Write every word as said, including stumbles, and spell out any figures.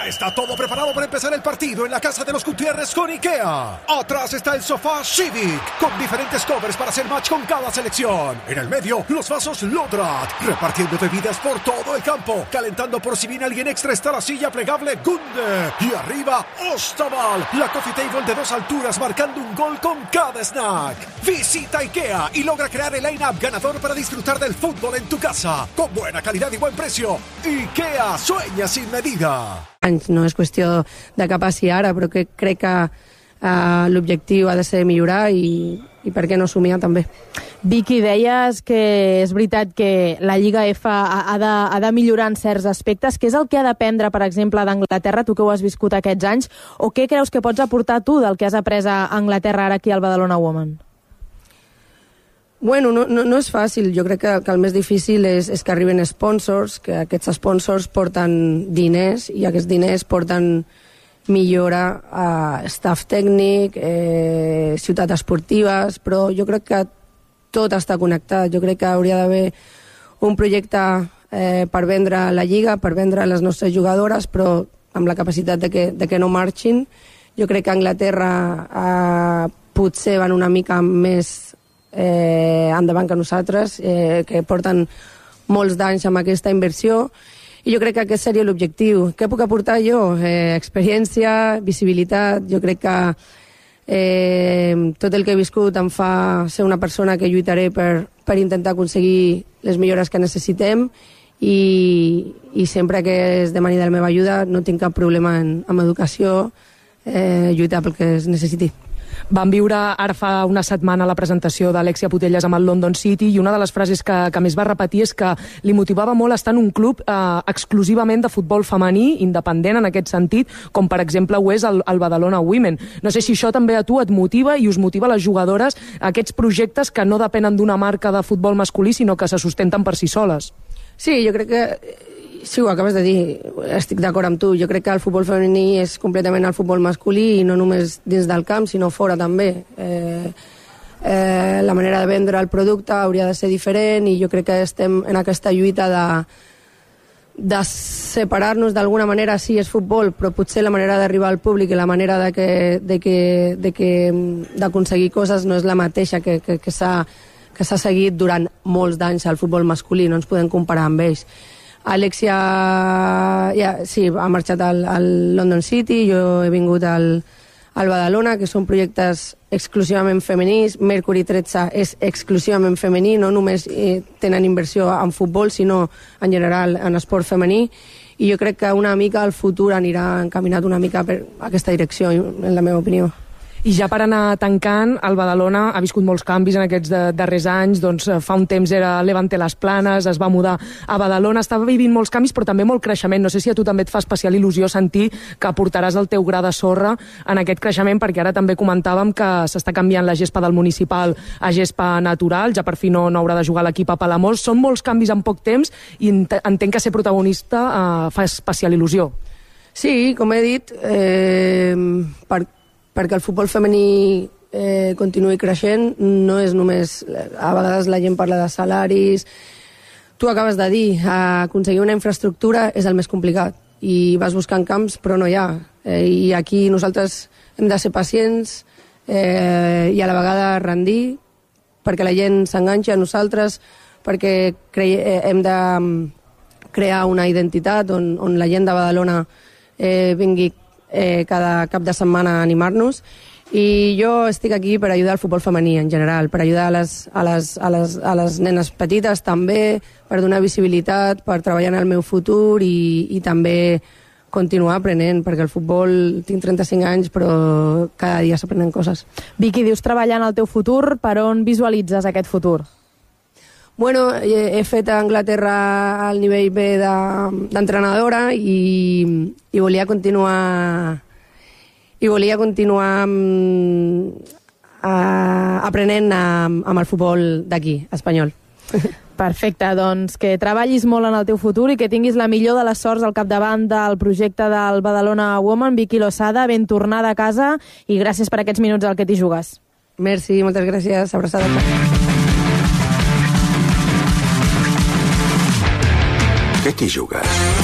Ya está todo preparado para empezar el partido en la casa de los Gutiérrez con IKEA. Atrás está el sofá Civic, con diferentes covers para hacer match con cada selección. En el medio, los vasos Lodrat, repartiendo bebidas por todo el campo. Calentando por si viene alguien extra está la silla plegable Gunde. Y arriba, Ostaval, la coffee table de dos alturas marcando un gol con cada snack. Visita IKEA y logra crear el line-up ganador para disfrutar del fútbol en tu casa. Con buena calidad y buen precio. IKEA, sueña sin medida. No és qüestió de cap passi ara, però que crec que uh, l'objectiu ha de ser millorar i, i per què no somiar també. Vicky, deies que és veritat que la Lliga F ha, ha, de, ha de millorar en certs aspectes. Què és el que ha d'aprendre, per exemple, d'Anglaterra, tu que ho has viscut aquests anys, o què creus que pots aportar tu del que has après a Anglaterra ara aquí al Badalona Women? Bueno, no, no, no és fàcil. Jo crec que, que el més difícil és, és que arriben sponsors, que aquests sponsors porten diners i aquests diners porten millora a staff tècnic, eh, ciutats esportives, però jo crec que tot està connectat. Jo crec que hauria d'haver un projecte eh, per vendre la Lliga, per vendre les nostres jugadores, però amb la capacitat de que, de que no marxin. Jo crec que Anglaterra eh, potser van una mica més Eh, endavant que nosaltres, eh, que porten molts d'anys amb aquesta inversió, i jo crec que aquest seria l'objectiu. Què puc aportar jo? Eh, experiència, visibilitat. Jo crec que eh, tot el que he viscut em fa ser una persona que lluitaré per, per intentar aconseguir les millores que necessitem, i, i sempre que es demani de la meva ajuda no tinc cap problema en, amb educació, eh, lluitar pel que es necessiti. Vam viure ara fa una setmana la presentació d'Alexia Putellas amb el London City, i una de les frases que, que més va repetir és que li motivava molt estar en un club eh, exclusivament de futbol femení, independent en aquest sentit, com per exemple ho és el, el Badalona Women. No sé si això també a tu et motiva i us motiva a les jugadores aquests projectes que no depenen d'una marca de futbol masculí, sinó que se sustenten per si soles. Sí, jo crec que sí, ho acabes de dir, estic d'acord amb tu. Jo crec que el futbol femení és completament el futbol masculí, i no només dins del camp, sinó fora també. Eh, eh, la manera de vendre el producte hauria de ser diferent, i jo crec que estem en aquesta lluita de, de separar-nos d'alguna manera. Sí, és futbol, però potser la manera d'arribar al públic i la manera de que, de que, de que, d'aconseguir coses no és la mateixa que, que, que s'ha que s'ha seguit durant molts d'anys al futbol masculí. No ens podem comparar amb ells. Alexia ja, sí, ha marxat al, al London City, jo he vingut al, al Badalona, que són projectes exclusivament femenins. Mercury tretze és exclusivament femení, no només eh, tenen inversió en futbol, sinó en general en esport femení, i jo crec que una mica el futur anirà encaminat una mica per aquesta direcció, en la meva opinió. I ja per anar tancant, el Badalona ha viscut molts canvis en aquests de, darrers anys. Doncs fa un temps era Levante les Planes, es va mudar a Badalona, estava vivint molts canvis però també molt creixement. No sé si a tu també et fa especial il·lusió sentir que aportaràs el teu gra de sorra en aquest creixement, perquè ara també comentàvem que s'està canviant la gespa del municipal a gespa natural, ja per fi no, no haurà de jugar l'equip a Palamós. Són molts canvis en poc temps i entenc que ser protagonista eh, fa especial il·lusió. Sí, com he dit, eh, per perquè el futbol femení eh, continuï creixent, no és només... A vegades la gent parla de salaris. Tu acabes de dir, aconseguir una infraestructura és el més complicat, i vas buscant camps però no hi ha. Eh, I aquí nosaltres hem de ser pacients eh, i a la vegada rendir, perquè la gent s'enganxa a nosaltres, perquè cre hem de crear una identitat on, on la gent de Badalona eh, vingui Eh, cada cap de setmana a animar-nos, i jo estic aquí per ajudar al futbol femení en general, per ajudar a les, a les, a les, a les nenes petites també, per donar visibilitat, per treballar en el meu futur, i, i també continuar aprenent, perquè el futbol, tinc trenta-cinc anys, però cada dia s'aprenen coses. Vicky, dius treballar en el teu futur, per on visualitzes aquest futur? Bueno, he fet a Anglaterra al nivell B d'entrenadora, de, i, i volia continuar i volia continuar uh, aprenent amb, amb el futbol d'aquí, espanyol. Perfecte, doncs que treballis molt en el teu futur i que tinguis la millor de les sorts al capdavant del projecte del Badalona Women. Vicky Losada, ben tornada a casa, i gràcies per aquests minuts al que t'hi jugues. Merci, moltes gràcies, abraçada. Què t'hi jugues?